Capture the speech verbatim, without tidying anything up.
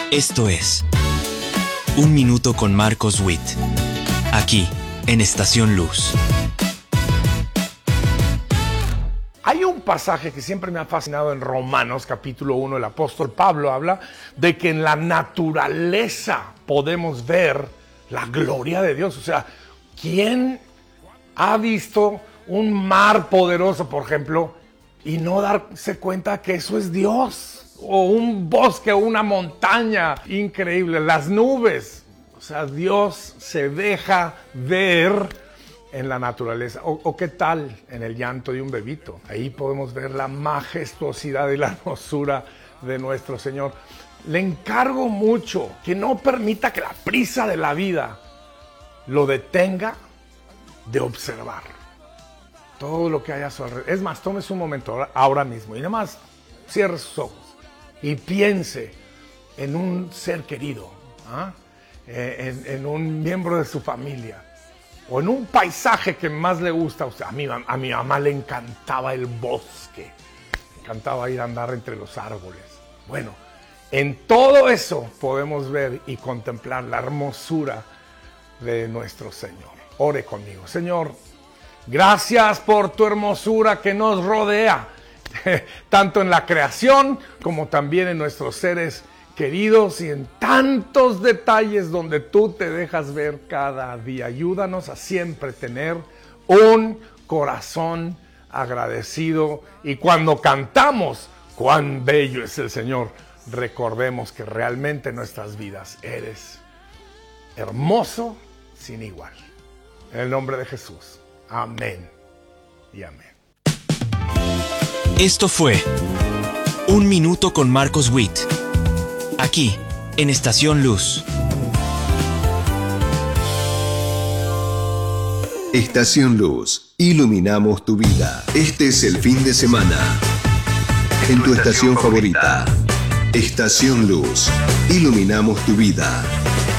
Esto es Un Minuto con Marcos Witt, aquí en Estación Luz. Hay un pasaje que siempre me ha fascinado en Romanos, capítulo uno, el apóstol Pablo habla de que en la naturaleza podemos ver la gloria de Dios. O sea, ¿quién ha visto un mar poderoso, por ejemplo, y no darse cuenta que eso es Dios? O un bosque o una montaña increíble, las nubes. O sea, Dios se deja ver en la naturaleza. O, o qué tal en el llanto de un bebito. Ahí podemos ver la majestuosidad y la hermosura de nuestro Señor. Le encargo mucho que no permita que la prisa de la vida lo detenga de observar todo lo que hay a su alrededor. Es más, tómese un momento ahora mismo y nada más cierre sus ojos y piense en un ser querido, ¿ah? en, en un miembro de su familia, o en un paisaje que más le gusta a usted. A mi, a mi mamá le encantaba el bosque, le encantaba ir a andar entre los árboles. Bueno, en todo eso podemos ver y contemplar la hermosura de nuestro Señor. Ore conmigo. Señor, gracias por tu hermosura que nos rodea, tanto en la creación como también en nuestros seres queridos y en tantos detalles donde tú te dejas ver cada día. Ayúdanos a siempre tener un corazón agradecido, y cuando cantamos cuán bello es el Señor, recordemos que realmente en nuestras vidas eres hermoso sin igual. En el nombre de Jesús. Amén y amén. Esto fue Un Minuto con Marcos Witt, aquí en Estación Luz. Estación Luz, iluminamos tu vida. Este es el fin de semana en tu estación favorita. Estación Luz, iluminamos tu vida.